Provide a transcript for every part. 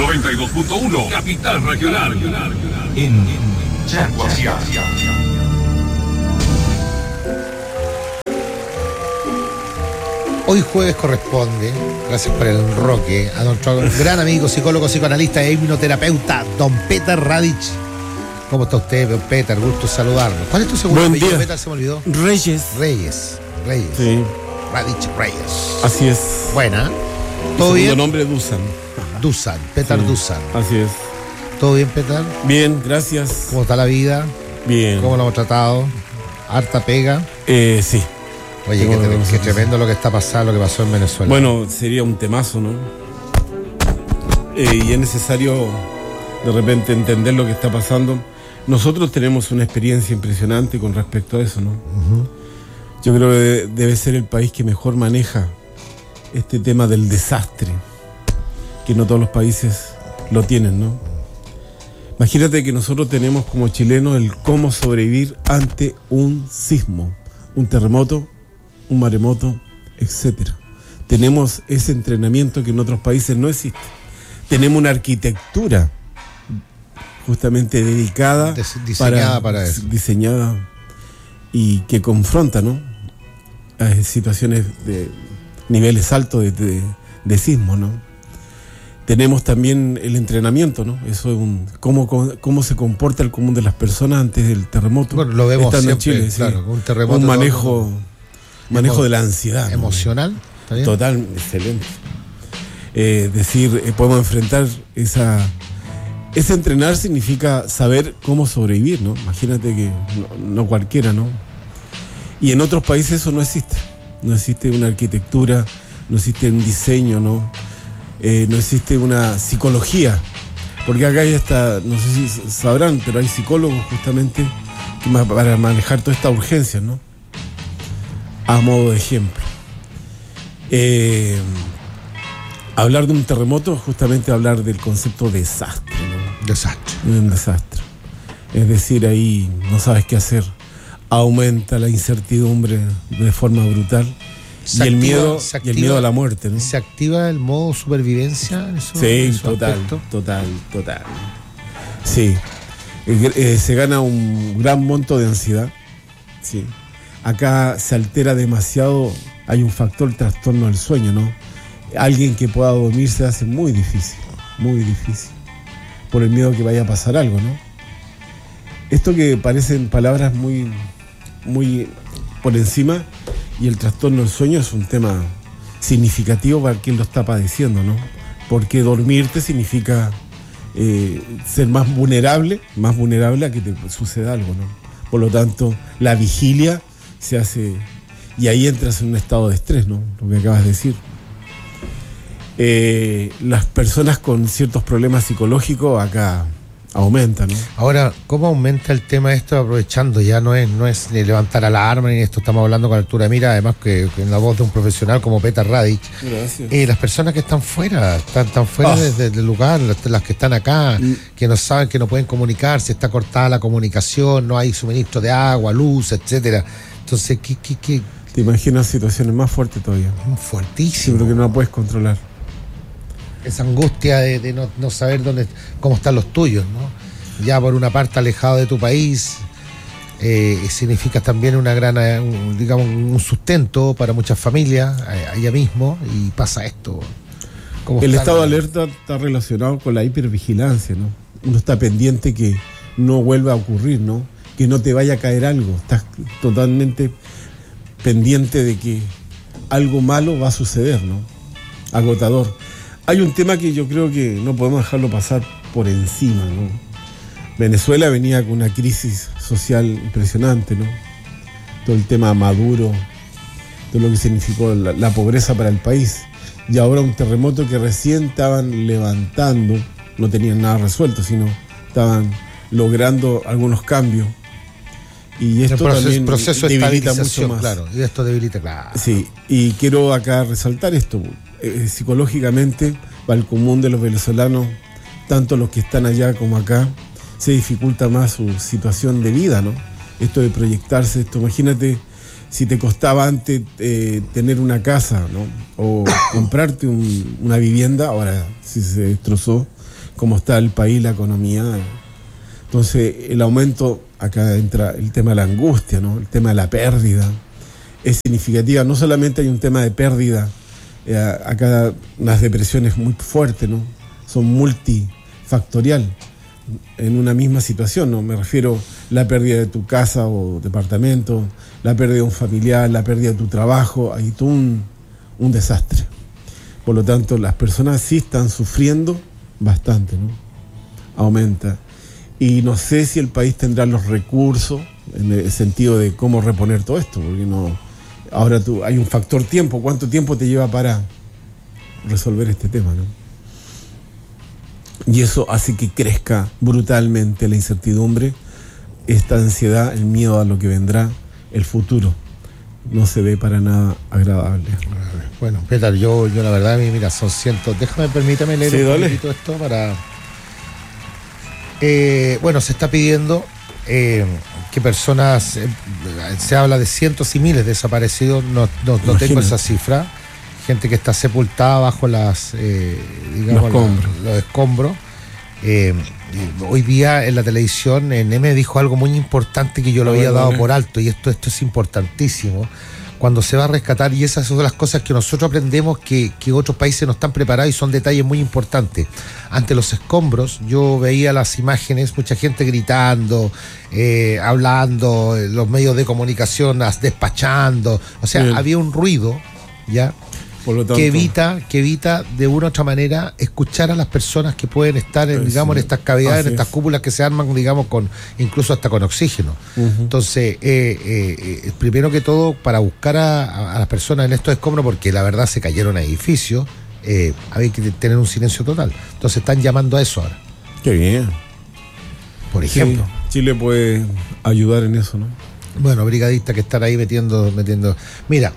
92.1 Capital Regional. En Yaguaciá. Hoy jueves corresponde, gracias por el enroque, a nuestro gran amigo, psicólogo, psicoanalista e hipnoterapeuta, don Petar Radic. ¿Cómo está usted, don Petar? Gusto saludarlo. ¿Cuál es tu segundo apellido, Petar? Se me olvidó. Reyes. Sí. Radic Reyes. Así es. Buena. ¿Todo bien? Segundo nombre, Dusan. Dusan, Petar, sí. Dusan. Así es. ¿Todo bien, Petar? Bien, gracias. ¿Cómo está la vida? Bien. ¿Cómo lo hemos tratado? ¿Harta pega? Sí. Oye, qué tremendo lo que está pasando, lo que pasó en Venezuela. Bueno, sería un temazo, ¿no? Y es necesario de repente entender lo que está pasando. Nosotros tenemos una experiencia impresionante con respecto a eso, ¿no? Uh-huh. Yo creo que debe ser el país que mejor maneja este tema del desastre, que no todos los países lo tienen, ¿no? Imagínate que nosotros tenemos como chilenos el cómo sobrevivir ante un sismo, un terremoto, un maremoto, etc. Tenemos ese entrenamiento que en otros países no existe. Tenemos una arquitectura justamente dedicada, diseñada para eso. Diseñada y que confronta, ¿no?, a situaciones de niveles altos de sismo, ¿no? Tenemos también el entrenamiento, ¿no? Eso es cómo se comporta el común de las personas antes del terremoto. Bueno, lo vemos estando siempre, en Chile, claro, sí. Un terremoto. Un manejo de la ansiedad, emocional, ¿no? ¿Está bien? Total, excelente. Podemos enfrentar ese entrenar significa saber cómo sobrevivir, ¿no? Imagínate que no cualquiera, ¿no? Y en otros países eso no existe. No existe una arquitectura, no existe un diseño, ¿no? No existe una psicología. Porque acá hay no sé si sabrán, pero hay psicólogos justamente para manejar toda esta urgencia, ¿no? A modo de ejemplo. Hablar de un terremoto es justamente hablar del concepto de desastre, ¿no? Desastre. Un desastre. Es decir, ahí no sabes qué hacer. Aumenta la incertidumbre de forma brutal. Y el miedo a la muerte, ¿no? ¿Se activa el modo supervivencia en eso? Sí, total. Sí. Se gana un gran monto de ansiedad. Sí. Acá se altera demasiado. Hay un factor trastorno del sueño, ¿no? Alguien que pueda dormir se hace muy difícil. Por el miedo que vaya a pasar algo, ¿no? Esto que parecen palabras muy por encima, y el trastorno del sueño es un tema significativo para quien lo está padeciendo, ¿no? Porque dormirte significa ser más vulnerable a que te suceda algo, ¿no? Por lo tanto, la vigilia se hace, y ahí entras en un estado de estrés, ¿no? Lo que acabas de decir. Las personas con ciertos problemas psicológicos acá aumentan, ¿no? Ahora, ¿cómo aumenta el tema esto? Aprovechando, ya no es ni levantar alarma ni esto, estamos hablando con altura de mira, además que en la voz de un profesional como Petar Radic. Gracias. Las personas que están fuera desde el lugar, las que están acá, que no saben, que no pueden comunicarse, está cortada la comunicación, no hay suministro de agua, luz, etcétera. Entonces, ¿qué? Te imaginas situaciones más fuertes todavía. Fuertísimo. Sí, pero que no la puedes controlar. Esa angustia de no saber cómo están los tuyos, ¿no? Ya por una parte alejado de tu país, significa también una gran, un sustento para muchas familias allá mismo, y pasa esto. El estado de alerta está relacionado con la hipervigilancia, ¿no? Uno está pendiente que no vuelva a ocurrir, ¿no? Que no te vaya a caer algo. Estás totalmente pendiente de que algo malo va a suceder, ¿no? Agotador. Hay un tema que yo creo que no podemos dejarlo pasar por encima, ¿no? Venezuela venía con una crisis social impresionante, ¿no? Todo el tema Maduro, todo lo que significó la pobreza para el país. Y ahora un terremoto que recién estaban levantando, no tenían nada resuelto, sino estaban logrando algunos cambios. Y esto también debilita mucho más. Claro, y esto debilita, claro. Sí, y quiero acá resaltar esto. Psicológicamente, para el común de los venezolanos, tanto los que están allá como acá, se dificulta más su situación de vida, ¿no? Esto de proyectarse, imagínate si te costaba antes tener una casa, ¿no? O comprarte una vivienda, ahora si se destrozó, cómo está el país, la economía. Entonces, el aumento, acá entra el tema de la angustia, ¿no? El tema de la pérdida. Es significativa. No solamente hay un tema de pérdida, acá las depresiones muy fuertes, ¿no? Son multifactorial en una misma situación, ¿no? Me refiero a la pérdida de tu casa o departamento, la pérdida de un familiar, la pérdida de tu trabajo, hay todo un desastre. Por lo tanto, las personas sí están sufriendo bastante, ¿no? Aumenta. Y no sé si el país tendrá los recursos en el sentido de cómo reponer todo esto, porque no. Ahora hay un factor tiempo. ¿Cuánto tiempo te lleva para resolver este tema, no? Y eso hace que crezca brutalmente la incertidumbre, esta ansiedad, el miedo a lo que vendrá, el futuro. No se ve para nada agradable. Bueno, Petar, yo la verdad, mira, son cientos. Permítame leer sí, un poquito esto para. Bueno, se está pidiendo que personas, se habla de cientos y miles de desaparecidos, no tengo esa cifra, gente que está sepultada bajo digamos, los escombros. Hoy día en la televisión Neme dijo algo muy importante que yo lo había dado por alto, y esto es importantísimo. Cuando se va a rescatar, y esas son las cosas que nosotros aprendemos que otros países no están preparados, y son detalles muy importantes. Ante los escombros, yo veía las imágenes, mucha gente gritando, hablando, los medios de comunicación despachando, o sea, bien, había un ruido, ¿ya? Por lo tanto, que evita de una u otra manera escuchar a las personas que pueden estar digamos, en estas cavidades, en estas cúpulas que se arman, digamos, incluso hasta con oxígeno. Entonces, primero que todo, para buscar a las personas en estos escombros, porque la verdad se cayeron edificios, había que tener un silencio total. Entonces están llamando a eso ahora. Qué bien. Por ejemplo. Sí, Chile puede ayudar en eso, ¿no? Bueno, brigadistas que están ahí metiendo. Mira,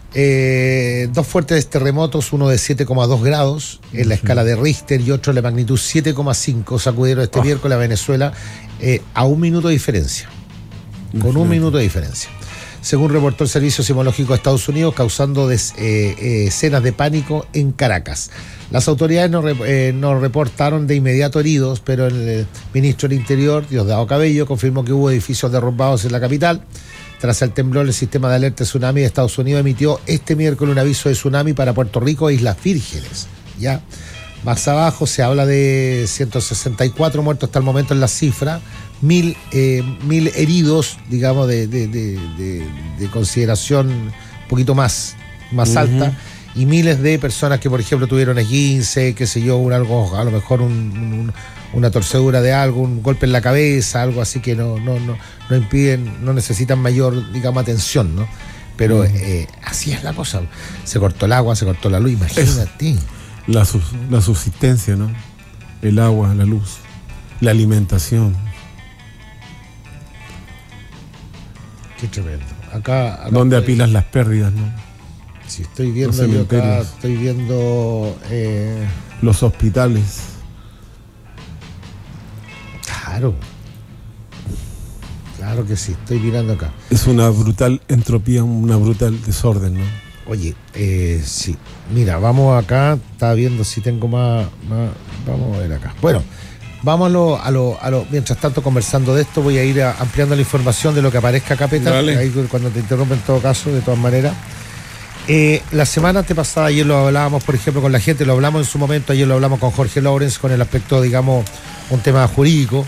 2 fuertes terremotos, uno de 7,2 grados en la escala de Richter y otro de la magnitud 7,5 sacudieron este miércoles a Venezuela, a 1 minuto de diferencia. Con 1 minuto de diferencia. Según reportó el Servicio Sismológico de Estados Unidos, causando escenas de pánico en Caracas. Las autoridades no reportaron de inmediato heridos, pero el ministro del Interior, Diosdado Cabello, confirmó que hubo edificios derrumbados en la capital. Tras el temblor, el sistema de alerta de tsunami de Estados Unidos emitió este miércoles un aviso de tsunami para Puerto Rico e Islas Vírgenes. ¿Ya? Más abajo se habla de 164 muertos hasta el momento en la cifra, 1000 heridos, digamos, de consideración un poquito más alta, y miles de personas que, por ejemplo, tuvieron esguince, qué sé yo, algo, a lo mejor una torcedura de algo, un golpe en la cabeza, algo así que no impiden, no necesitan mayor, digamos, atención, ¿no? Pero así es la cosa. Se cortó el agua, se cortó la luz, imagínate. La subsistencia, ¿no? El agua, la luz, la alimentación. Qué tremendo. Acá ¿dónde apilas las pérdidas, no? Sí, estoy viendo, yo acá estoy viendo los hospitales. Claro que sí, estoy mirando acá. Es una brutal entropía, una brutal desorden, ¿no? Oye, sí. Mira, vamos acá, estaba viendo si tengo más. Vamos a ver acá. Bueno, vamos a lo mientras tanto, conversando de esto, voy a ir ampliando la información de lo que aparezca acá, Petar. Ahí cuando te interrumpo, en todo caso, de todas maneras. La semana antepasada, ayer lo hablábamos, por ejemplo, con la gente, lo hablamos en su momento, ayer lo hablamos con Jorge Lawrence, con el aspecto, digamos, un tema jurídico,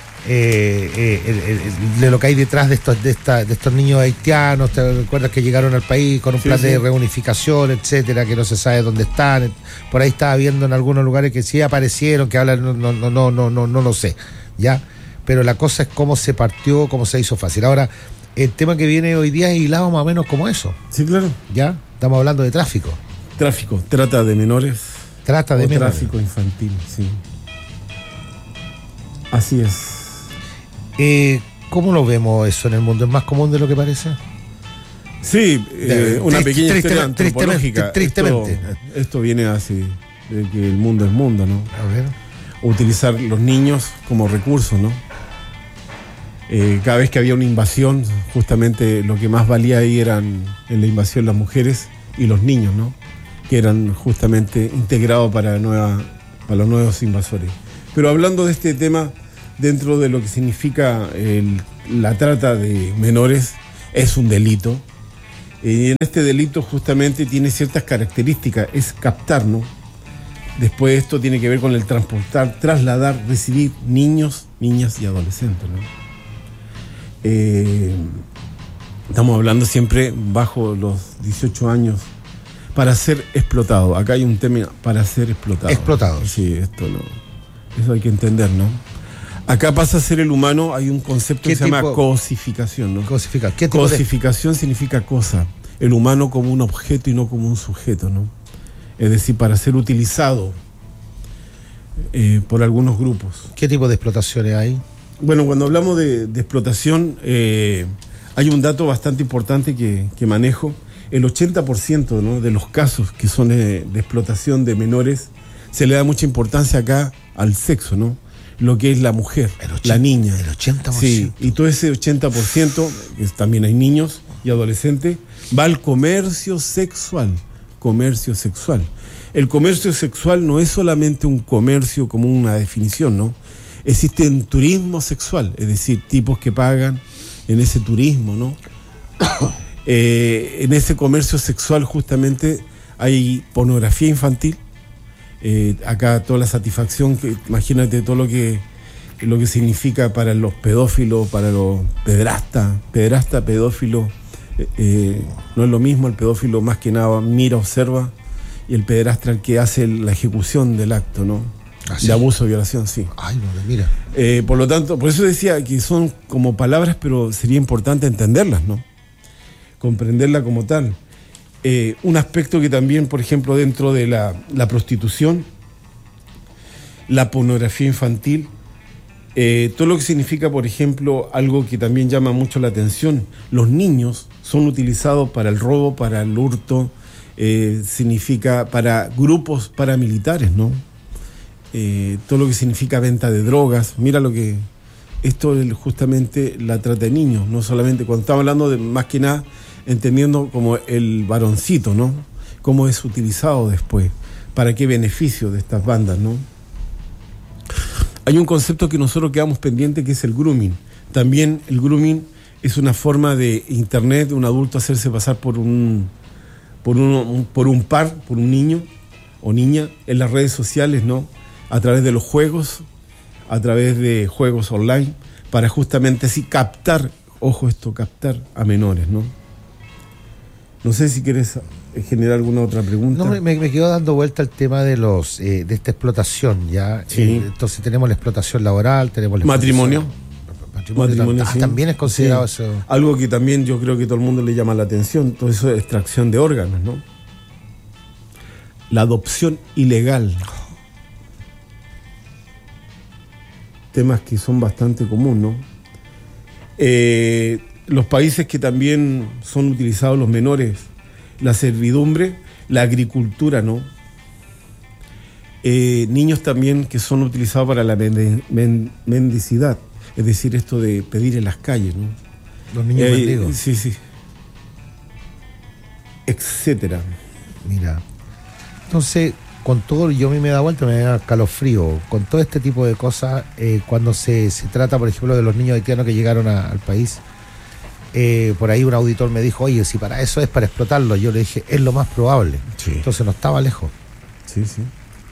de lo que hay detrás de estos niños haitianos. ¿Te recuerdas que llegaron al país con un plan de reunificación, etcétera, que no se sabe dónde están? Por ahí estaba viendo en algunos lugares que sí aparecieron, que hablan, no lo sé, ¿ya? Pero la cosa es cómo se partió, cómo se hizo fácil. Ahora, el tema que viene hoy día es hilado más o menos como eso. Sí, claro. ¿Ya? Estamos hablando de tráfico. Trata de menores. Trata de menores. Tráfico infantil, sí. Así es. ¿Cómo lo vemos eso en el mundo? ¿Es más común de lo que parece? Sí, una pequeña historia antropológica. Tristemente. Esto viene así, de que el mundo es mundo, ¿no? A ver. Utilizar los niños como recursos, ¿no? Cada vez que había una invasión, justamente lo que más valía ahí eran en la invasión las mujeres y los niños, ¿no? Que eran justamente integrados para los nuevos invasores. Pero hablando de este tema, dentro de lo que significa la trata de menores, es un delito. Y en este delito justamente tiene ciertas características, es captar, ¿no? Después esto tiene que ver con el transportar, trasladar, recibir niños, niñas y adolescentes, ¿no? Estamos hablando siempre bajo los 18 años para ser explotado. Acá hay un término, para ser explotado. Explotado. Sí, esto no. Eso hay que entender, ¿no? Acá pasa a ser el humano, hay un concepto que se llama cosificación, ¿no? Cosificar. ¿Qué tipo cosificación significa cosa. El humano como un objeto y no como un sujeto, ¿no? Es decir, para ser utilizado por algunos grupos. ¿Qué tipo de explotaciones hay? Bueno, cuando hablamos de explotación, hay un dato bastante importante que manejo. El 80%, ¿no?, de los casos que son de explotación de menores, se le da mucha importancia acá al sexo, ¿no? Lo que es la mujer, la niña. El 80%. Sí, y todo ese 80%, que también hay niños y adolescentes, va al comercio sexual. Comercio sexual. El comercio sexual no es solamente un comercio como una definición, ¿no? Existe un turismo sexual, es decir, tipos que pagan en ese turismo, ¿no? En ese comercio sexual justamente hay pornografía infantil. Acá toda la satisfacción, imagínate todo lo que significa para los pedófilos, para los pederasta, pedófilo. No es lo mismo el pedófilo, más que nada mira, observa, y el pederasta el que hace la ejecución del acto, ¿no? ¿Ah, sí? De abuso, violación, sí. Ay, no, mira. Por lo tanto, por eso decía que son como palabras, pero sería importante entenderlas, ¿no? Comprenderla como tal. Un aspecto que también, por ejemplo, dentro de la prostitución, la pornografía infantil, todo lo que significa, por ejemplo, algo que también llama mucho la atención, los niños son utilizados para el robo, para el hurto, significa para grupos paramilitares, ¿no? Todo lo que significa venta de drogas. Mira lo que esto es justamente la trata de niños, no solamente cuando estamos hablando de, más que nada, entendiendo como el varoncito, ¿no? Cómo es utilizado después, para qué beneficio de estas bandas, ¿no? Hay un concepto que nosotros quedamos pendientes, que es el grooming. También el grooming es una forma de internet, de un adulto hacerse pasar por un niño o niña en las redes sociales, ¿no? A través de los juegos, a través de juegos online, para justamente así captar, ojo esto, captar a menores, ¿no? No sé si quieres generar alguna otra pregunta. No, me quedo dando vuelta al tema de de esta explotación, ¿ya? Sí. Entonces tenemos la explotación laboral, tenemos la Matrimonio. Matrimonio, sí. También es considerado Sí. eso. Algo que también yo creo que todo el mundo le llama la atención, todo eso de extracción de órganos, ¿no? La adopción ilegal. Temas que son bastante comunes, ¿no? Los países que también son utilizados los menores, la servidumbre, la agricultura, ¿no? Niños también que son utilizados para la mendicidad, es decir, esto de pedir en las calles, ¿no? Los niños mendigos. Sí, sí. Etcétera. Mira. Entonces, con todo, yo a mí me da vuelta, me da calofrío. Con todo este tipo de cosas, cuando se trata, por ejemplo, de los niños haitianos que llegaron al país, por ahí un auditor me dijo, oye, si para eso es para explotarlo, yo le dije, es lo más probable. Sí. Entonces no estaba lejos. Sí, sí.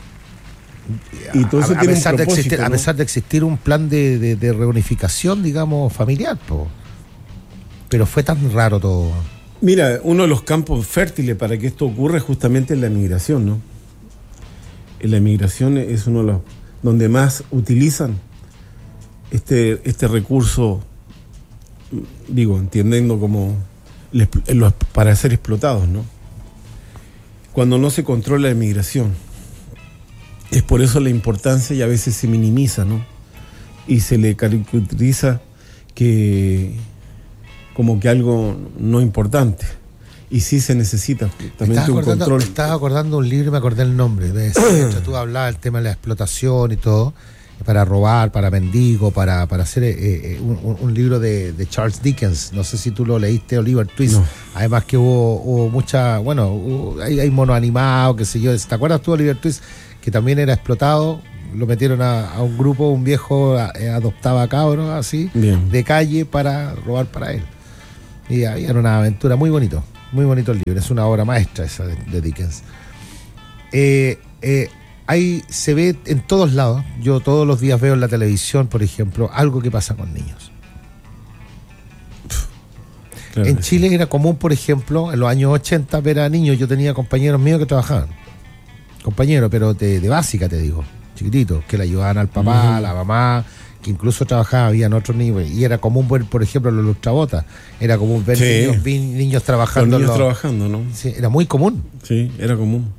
Y todo eso tiene un propósito, ¿no? A pesar de existir un plan de reunificación, digamos, familiar, po. Pero fue tan raro todo. Mira, uno de los campos fértiles para que esto ocurra es justamente la migración, ¿no? La migración es uno de los donde más utilizan este recurso, digo, entendiendo como para ser explotados, ¿no? Cuando no se controla la migración. Es por eso la importancia, y a veces se minimiza, ¿no? Y se le caracteriza como que algo no importante. Y sí se necesita justamente un control. Me estaba acordando un libro y me acordé el nombre. Tú hablabas del tema de la explotación y todo, para robar, para mendigo, para hacer un libro de Charles Dickens. No sé si tú lo leíste, Oliver Twist. No. Además que hubo mucha, bueno, hay monos animados, qué sé yo. ¿Te acuerdas tú, Oliver Twist? Que también era explotado, lo metieron a un grupo, un viejo adoptaba cabros así, Bien. de calle para robar para él. Y había una aventura muy bonito el libro, es una obra maestra esa de Dickens. Ahí se ve en todos lados, yo todos los días veo en la televisión, por ejemplo, algo que pasa con niños. Claro En que Chile era común, por ejemplo, en los años 80 ver a niños, yo tenía compañeros míos que trabajaban, compañeros, pero de básica te digo, chiquititos, que le ayudaban al papá, a la mamá, que incluso trabajaban, habían otros niños, y era común ver, por ejemplo, los lustrabotas, era común ver niños trabajando. Los niños trabajando, ¿no? Sí, era muy común. Sí, era común.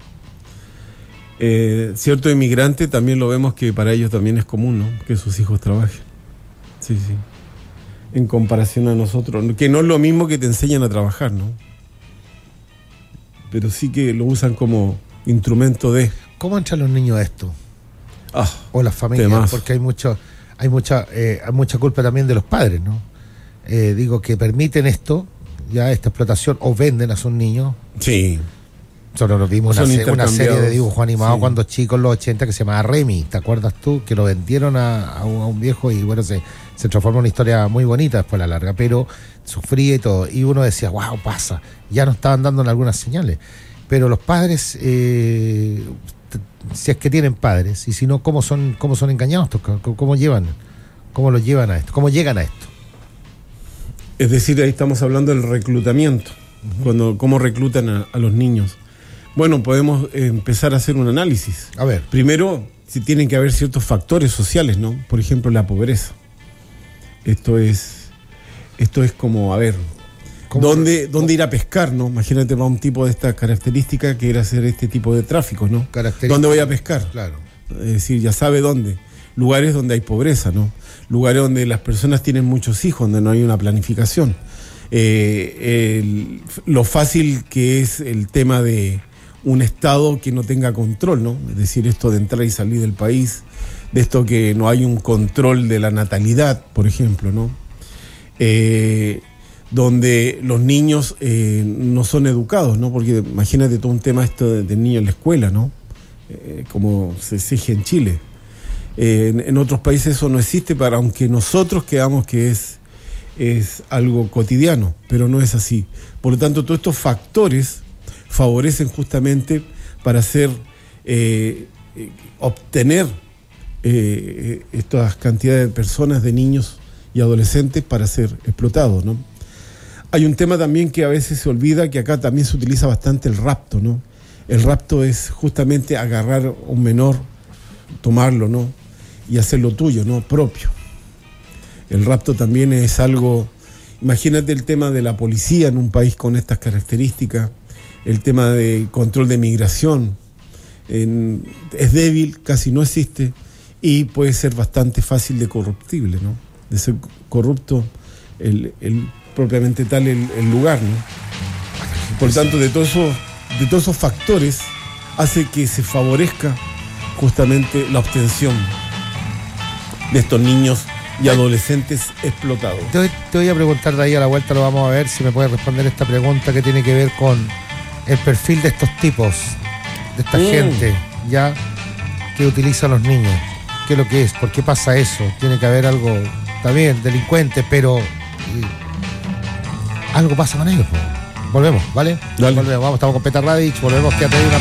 Cierto inmigrante también lo vemos que para ellos también es común, ¿no? Que sus hijos trabajen. Sí. En comparación a nosotros, que no es lo mismo que te enseñan a trabajar, ¿no? Pero sí que lo usan como instrumento de... ¿Cómo entran los niños a esto? O las familias, temazo. porque hay mucha culpa también de los padres, ¿no? Digo que permiten esto, ya esta explotación, o venden a sus niños. Sí. Nosotros nos vimos Son una serie intercambiados. de dibujos animados Sí. cuando chicos, en los 80, que se llamaba Remy, ¿te acuerdas tú? Que lo vendieron a un viejo y bueno, se transformó en una historia muy bonita después a la larga, pero sufría y todo. Y uno decía, wow, pasa. Ya nos estaban dando algunas señales. Pero los padres, si es que tienen padres, y si no, ¿cómo son engañados? ¿Cómo los llevan a esto? ¿Cómo llegan a esto? Es decir, ahí estamos hablando del reclutamiento, cómo reclutan a los niños. Bueno, podemos empezar a hacer un análisis. A ver. Primero, si tienen que haber ciertos factores sociales, ¿no? Por ejemplo, la pobreza. Esto es como, a ver, ¿dónde ir a pescar, no? Imagínate para un tipo de estas características que quiere hacer este tipo de tráfico, ¿no? ¿Dónde voy a pescar? Claro. Es decir, ya sabe dónde. Lugares donde hay pobreza, ¿no? Lugares donde las personas tienen muchos hijos, donde no hay una planificación. Lo fácil que es el tema de un Estado que no tenga control, ¿no? Es decir, esto de entrar y salir del país, de esto que no hay un control de la natalidad, por ejemplo, ¿no? Donde los niños no son educados, ¿no? Porque imagínate todo un tema esto de niños en la escuela, ¿no? Como se exige en Chile. En otros países eso no existe, aunque nosotros creamos que es algo cotidiano, pero no es así. Por lo tanto, todos estos factores favorecen justamente para obtener estas cantidades de personas, de niños y adolescentes para ser explotados, ¿no? Hay un tema también que a veces se olvida, que acá también se utiliza bastante el rapto, ¿no? El rapto es justamente agarrar a un menor, tomarlo, ¿no? Y hacerlo tuyo, ¿no? Propio. El rapto también es algo... Imagínate el tema de la policía en un país con estas características, el tema de control de migración, es débil, casi no existe, y puede ser bastante fácil de corruptible, ¿no? De ser corrupto propiamente tal el lugar, ¿no? Por lo tanto, de todos esos factores hace que se favorezca justamente la obtención de estos niños y adolescentes explotados. Te voy a preguntar de ahí a la vuelta, lo vamos a ver si me puedes responder esta pregunta que tiene que ver con el perfil de estos tipos, de esta gente ya que utiliza a los niños. ¿Qué es lo que es? ¿Por qué pasa eso? Tiene que haber algo, también delincuente, pero algo pasa con ellos. Volvemos, ¿vale? Dale. Volvemos, estamos con Petar Radich, volvemos, quédate ahí una